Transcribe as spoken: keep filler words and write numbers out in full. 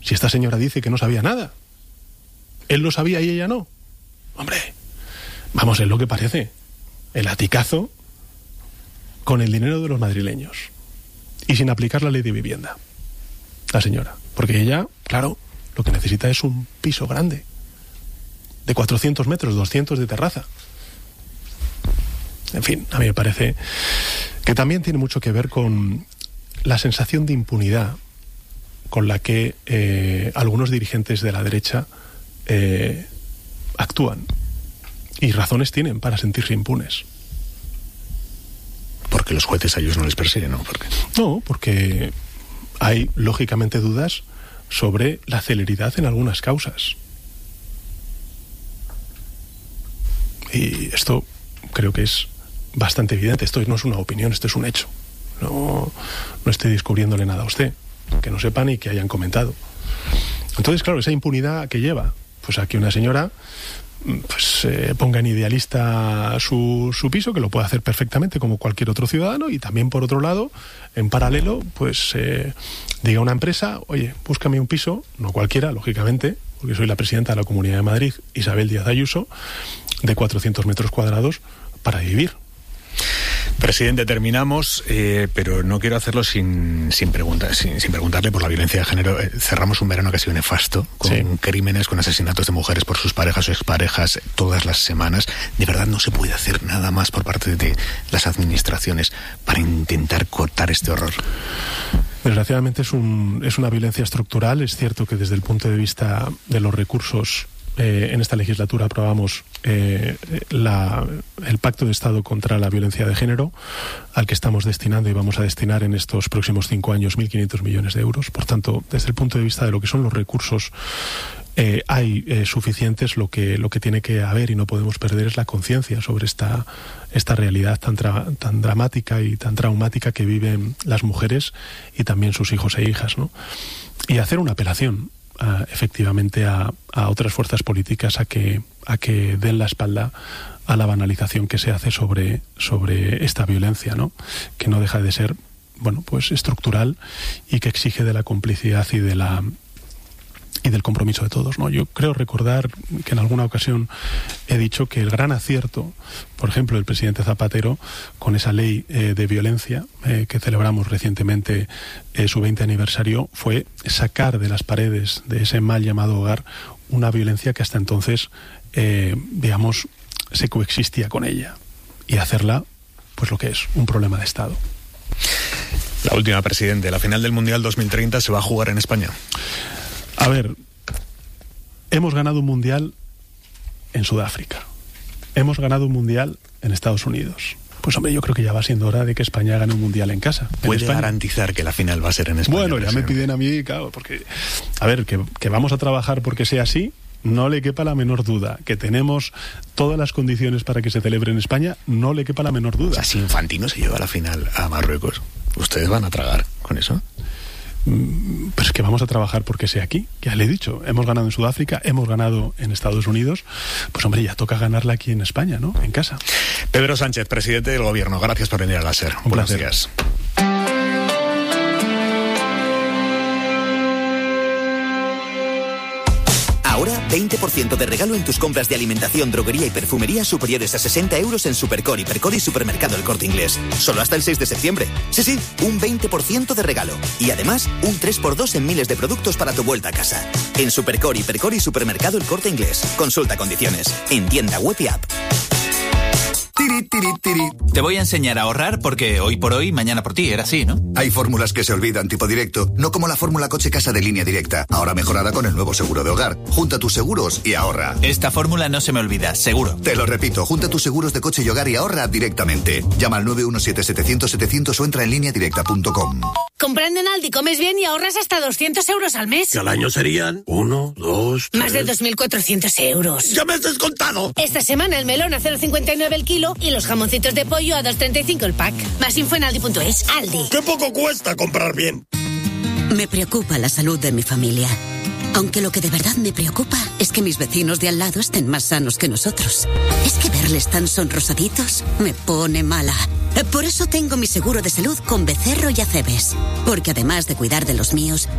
Si esta señora dice que no sabía nada, él lo sabía y ella no. Hombre, vamos, es lo que parece. El aticazo con el dinero de los madrileños. Y sin aplicar la ley de vivienda. La señora. Porque ella, claro, lo que necesita es un piso grande. De cuatrocientos metros, doscientos de terraza. En fin, a mí me parece que también tiene mucho que ver con la sensación de impunidad con la que eh, algunos dirigentes de la derecha eh, actúan. Y razones tienen para sentirse impunes. Porque los jueces a ellos no les persiguen, ¿no? ¿Por qué? No, porque hay, lógicamente, dudas sobre la celeridad en algunas causas. Y esto creo que es bastante evidente. Esto no es una opinión, esto es un hecho. No, no estoy descubriéndole nada a usted. Que no sepan y que hayan comentado. Entonces, claro, esa impunidad que lleva, pues a que una señora pues eh, ponga en idealista su, su piso, que lo puede hacer perfectamente como cualquier otro ciudadano, y también, por otro lado, en paralelo, pues eh, diga a una empresa, oye, búscame un piso, no cualquiera, lógicamente, porque soy la presidenta de la Comunidad de Madrid, Isabel Díaz Ayuso, de cuatrocientos metros cuadrados para vivir. Presidente, terminamos, eh, pero no quiero hacerlo sin, sin, preguntar, sin, sin preguntarle por la violencia de género. Eh, cerramos un verano que ha sido nefasto, con sí. crímenes, con asesinatos de mujeres por sus parejas o exparejas todas las semanas. De verdad no se puede hacer nada más por parte de las administraciones para intentar cortar este horror. Desgraciadamente es, un, es una violencia estructural. Es cierto que desde el punto de vista de los recursos, Eh, en esta legislatura aprobamos eh, la, el Pacto de Estado contra la Violencia de Género, al que estamos destinando y vamos a destinar en estos próximos cinco años mil quinientos millones de euros. Por tanto, desde el punto de vista de lo que son los recursos, eh, hay eh, suficientes. Lo que, lo que tiene que haber y no podemos perder es la conciencia sobre esta, esta realidad tan, tra, tan dramática y tan traumática que viven las mujeres y también sus hijos e hijas, ¿no? Y hacer una apelación Uh, efectivamente a, a otras fuerzas políticas a que, a que den la espalda a la banalización que se hace sobre, sobre esta violencia, ¿no? Que no deja de ser, bueno, pues estructural y que exige de la complicidad y de la y del compromiso de todos, ¿no? Yo creo recordar que en alguna ocasión he dicho que el gran acierto, por ejemplo, del presidente Zapatero, con esa ley eh, de violencia eh, que celebramos recientemente eh, su veinte aniversario, fue sacar de las paredes de ese mal llamado hogar una violencia que hasta entonces, eh, digamos, se coexistía con ella, y hacerla, pues lo que es, un problema de Estado. La última, presidente, la final del Mundial dos mil treinta se va a jugar en España. A ver, hemos ganado un mundial en Sudáfrica. Hemos ganado un mundial en Estados Unidos. Pues hombre, yo creo que ya va siendo hora de que España gane un mundial en casa. ¿Puede garantizar que la final va a ser en España? Bueno, ya me piden a mí, claro, porque, a ver, que, que vamos a trabajar porque sea así, no le quepa la menor duda. Que tenemos todas las condiciones para que se celebre en España, no le quepa la menor duda. O sea, si Infantino se lleva a la final a Marruecos, ¿ustedes van a tragar con eso? Pero es que vamos a trabajar porque sea aquí. Ya le he dicho, hemos ganado en Sudáfrica, hemos ganado en Estados Unidos. Pues hombre, ya toca ganarla aquí en España, ¿no? En casa. Pedro Sánchez, presidente del Gobierno, gracias por venir a la SER. Un Buenos placer. días. Ahora, veinte por ciento de regalo en tus compras de alimentación, droguería y perfumería superiores a sesenta euros en Supercor, Hipercor y Supermercado El Corte Inglés. Solo hasta el seis de septiembre. Sí, sí, un veinte por ciento de regalo. Y además, un tres por dos en miles de productos para tu vuelta a casa. En Supercor, Hipercor y Supermercado El Corte Inglés. Consulta condiciones. En tienda web y app. Tiri, tiri, tiri. Te voy a enseñar a ahorrar porque hoy por hoy, mañana por ti, era así, ¿no? Hay fórmulas que se olvidan, tipo directo, no como la fórmula coche-casa de Línea Directa, ahora mejorada con el nuevo seguro de hogar. Junta tus seguros y ahorra. Esta fórmula no se me olvida, seguro. Te lo repito, junta tus seguros de coche y hogar y ahorra directamente. Llama al nueve uno siete, setecientos, setecientos o entra en línea directa punto com. Comprando en Aldi comes bien y ahorras hasta doscientos euros al mes. Que al año serían uno, dos, tres... Más de dos mil cuatrocientos euros. ¡Ya me has descontado! Esta semana el melón a cero coma cincuenta y nueve el kilo y los jamoncitos de pollo a dos treinta y cinco el pack. Más info en aldi punto es. Aldi. ¡Qué poco cuesta comprar bien! Me preocupa la salud de mi familia. Aunque lo que de verdad me preocupa es que mis vecinos de al lado estén más sanos que nosotros. Es que verles tan sonrosaditos me pone mala. Por eso tengo mi seguro de salud con Becerro y Acebes. Porque además de cuidar de los míos,